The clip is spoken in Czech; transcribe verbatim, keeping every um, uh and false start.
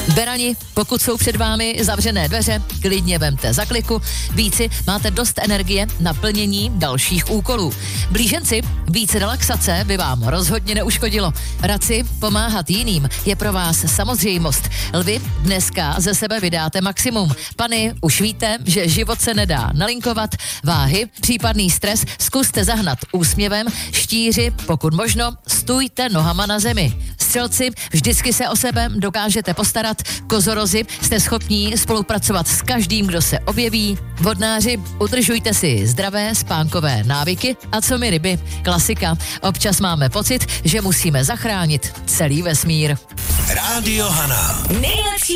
Berani, pokud jsou před vámi zavřené dveře, klidně vemte za kliku. Víci, máte dost energie na plnění dalších úkolů. Blíženci, více relaxace by vám rozhodně neuškodilo. Raci, pomáhat jiným je pro vás samozřejmost. Lvi, dneska ze sebe vydáte maximum. Pany, už víte, že život se nedá nalinkovat. Váhy, případný stres zkuste zahnat úsměvem. Štíři, pokud možno, stůjte nohama na zemi. Střelci, vždycky se o sebe dokážete postarat. Kozorozi, jste schopní spolupracovat s každým, kdo se objeví. Vodnáři, udržujte si zdravé spánkové návyky. A co my ryby? Klasika. Občas máme pocit, že musíme zachránit celý vesmír. Rádio Hana. Nejlepší